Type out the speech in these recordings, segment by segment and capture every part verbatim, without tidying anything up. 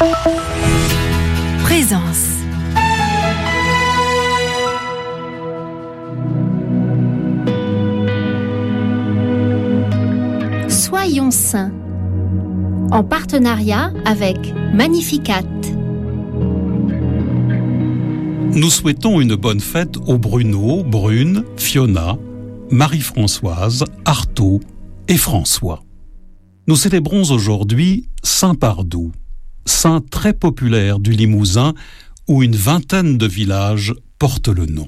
Présence. Soyons saints, en partenariat avec Magnificat. Nous souhaitons une bonne fête aux Bruno, Brune, Fiona, Marie-Françoise, Artaud et François. Nous célébrons aujourd'hui Saint Pardoux, saint très populaire du Limousin où une vingtaine de villages portent le nom.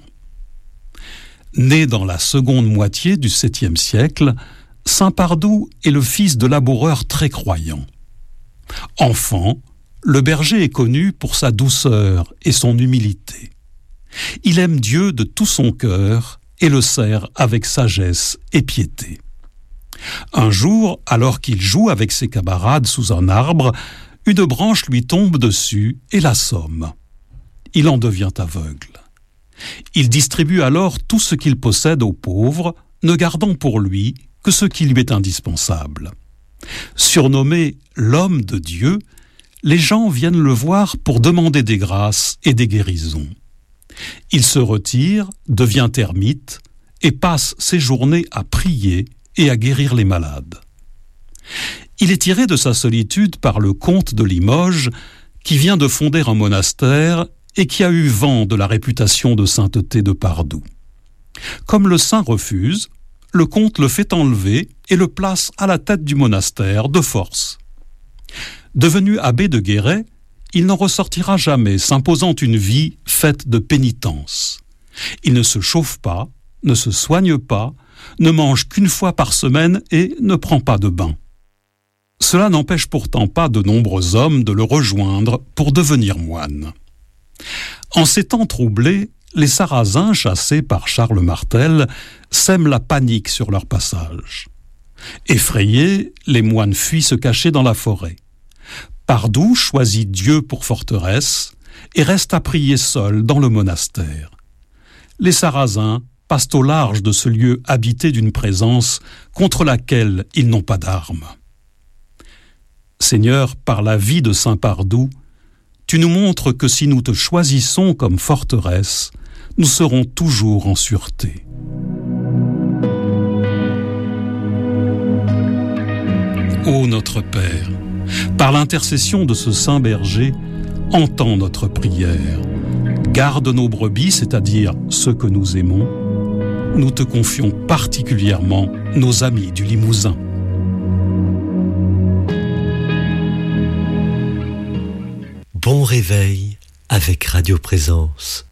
Né dans la seconde moitié du septième siècle, Saint Pardoux est le fils de laboureurs très croyants. Enfant, le berger est connu pour sa douceur et son humilité. Il aime Dieu de tout son cœur et le sert avec sagesse et piété. Un jour, alors qu'il joue avec ses camarades sous un arbre, une branche lui tombe dessus et l'assomme. Il en devient aveugle. Il distribue alors tout ce qu'il possède aux pauvres, ne gardant pour lui que ce qui lui est indispensable. Surnommé l'homme de Dieu, les gens viennent le voir pour demander des grâces et des guérisons. Il se retire, devient ermite et passe ses journées à prier et à guérir les malades. Il est tiré de sa solitude par le comte de Limoges, qui vient de fonder un monastère et qui a eu vent de la réputation de sainteté de Pardoux. Comme le saint refuse, le comte le fait enlever et le place à la tête du monastère de force. Devenu abbé de Guéret, il n'en ressortira jamais, s'imposant une vie faite de pénitence. Il ne se chauffe pas, ne se soigne pas, ne mange qu'une fois par semaine et ne prend pas de bain. Cela n'empêche pourtant pas de nombreux hommes de le rejoindre pour devenir moine. En ces temps troublés, les Sarrasins, chassés par Charles Martel, sèment la panique sur leur passage. Effrayés, les moines fuient se cacher dans la forêt. Pardoux choisit Dieu pour forteresse et reste à prier seul dans le monastère. Les Sarrasins passent au large de ce lieu habité d'une présence contre laquelle ils n'ont pas d'armes. Seigneur, par la vie de Saint Pardoux, tu nous montres que si nous te choisissons comme forteresse, nous serons toujours en sûreté. Ô notre Père, par l'intercession de ce saint berger, entends notre prière. Garde nos brebis, c'est-à-dire ceux que nous aimons. Nous te confions particulièrement nos amis du Limousin. Bon réveil avec Radio Présence.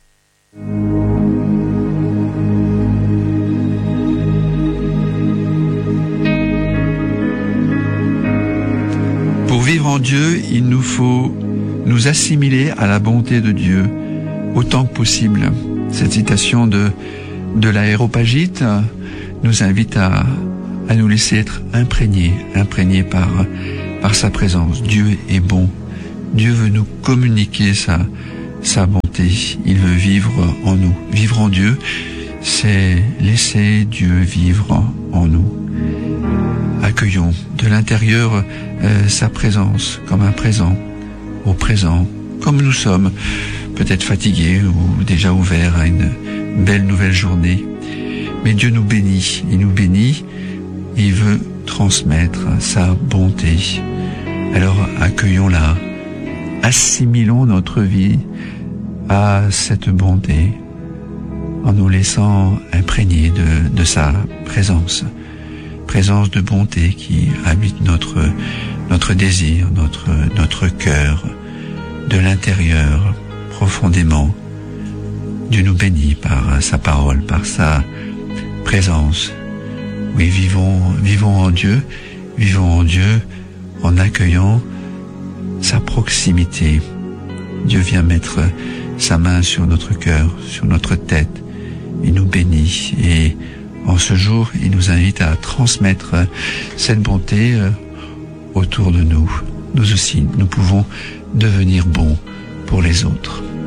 Pour vivre en Dieu, il nous faut nous assimiler à la bonté de Dieu autant que possible. Cette citation de, de l'Aréopagite nous invite à, à nous laisser être imprégnés, imprégnés par, par sa présence. Dieu est bon. Dieu veut nous communiquer sa, sa bonté. Il veut vivre en nous. Vivre en Dieu, c'est laisser Dieu vivre en nous. Accueillons de l'intérieur euh, sa présence comme un présent, au présent, comme nous sommes, peut-être fatigués ou déjà ouverts à une belle nouvelle journée. Mais Dieu nous bénit, il nous bénit, il veut transmettre sa bonté. Alors accueillons-la, assimilons notre vie à cette bonté en nous laissant imprégner de, de sa présence. Présence de bonté qui habite notre, notre désir, notre, notre cœur, de l'intérieur, profondément. Dieu nous bénit par sa parole, par sa présence. Oui, vivons, vivons en Dieu, vivons en Dieu en accueillant sa proximité. Dieu vient mettre sa main sur notre cœur, sur notre tête. Il nous bénit et en ce jour, il nous invite à transmettre cette bonté autour de nous. Nous aussi, nous pouvons devenir bons pour les autres.